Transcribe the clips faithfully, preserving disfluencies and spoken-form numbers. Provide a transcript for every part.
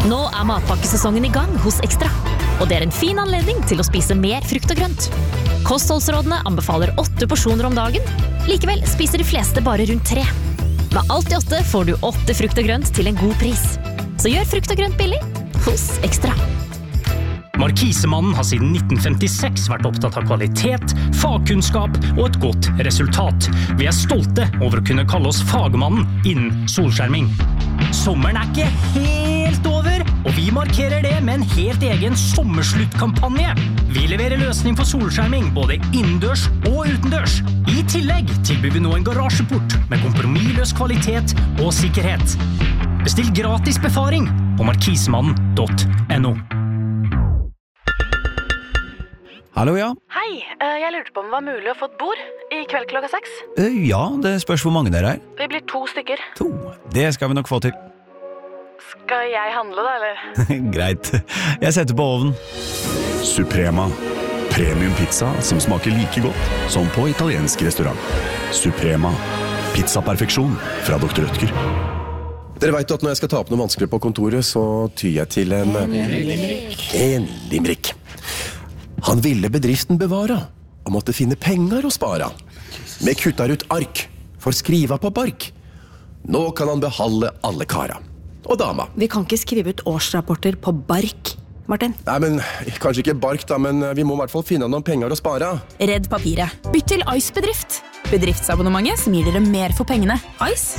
Nå er matpakkesesongen i gang hos Ekstra, og det er en fin anledning til å spise mer frukt og grønt. Kostholdsrådene anbefaler åtte porsjoner om dagen, likevel spiser de fleste bare rundt tre. Med alt i åtte får du åtte frukt og grønt til en god pris. Så gjør frukt og grønt billig hos Ekstra. Markisemannen har siden nitten femtiseks vært opptatt av kvalitet, fagkunnskap og et godt resultat. Vi er stolte over å kunne kalle oss fagmannen innen solskjerming. Sommeren er ikke helt over, og vi markerer det med en helt egen sommersluttkampanje. Vi leverer løsning for solskjerming både innendørs og utendørs. I tillegg tilbyr vi nå en garasjeport med kompromissløs kvalitet og sikkerhet. Bestill gratis befaring på markisemannen punktum no. Hallo, ja. Hei, jeg lurte på om det var mulig å få et bord i kveld klokka seks. Ja, det spørs hvor mange dere er. Vi blir to stykker. To, det skal vi nok få til. Skal jeg handle da, eller? Greit, jeg setter på ovnen. Suprema. Premium pizza som smaker like godt som på italiensk restaurant. Suprema. Pizza-perfeksjon fra doktor Rødtger. Dere vet at når jeg skal ta opp noe vanskelig på kontoret, så tyr jeg til en... En limerick. En limerick. Han ville bedriften bevara, og måtte finne penger å spara. Med kuttar ut ark, for skriva på bark. Nå kan han behalde alle kara. Og dama. Vi kan ikke skrive ut årsrapporter på bark, Martin. Nei, men kanskje ikke bark da, men vi må i hvert fall finne noen penger å spara. Redd papiret. Bytt til Ice Bedrift. Bedriftsabonnementet som gir dere mer for pengene. Ice.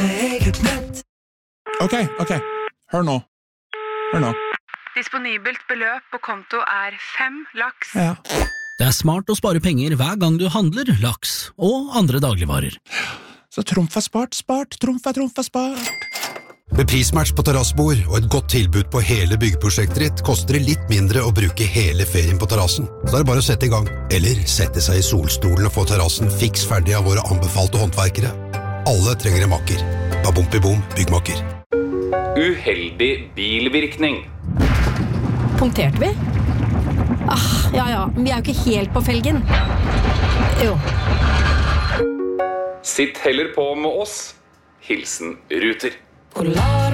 Ok, ok. Hør nå. Hør nå. Disponibelt beløp på konto er fem laks. Ja. Det er smart å spare penger hver gang du handler laks og andre dagligvarer. Så trumf er spart, spart, trumf er trumf er spart. Med prismatch på terrassbord og et godt tilbud på hele byggeprosjektet ditt koster det litt mindre å bruke hele ferien på terrassen. Så er det bare å sette i gang. Eller sette seg i solstolen og få terrassen fiks ferdig av våre anbefalte håndverkere. Alle trenger en makker. Babumpi-bom, byggmakker. Uheldig bilvirkning. Punkterte vi? Ah, ja, ja, vi er jo ikke helt på felgen. Jo. Sitt heller på med oss. Hilsen Ruter. Polar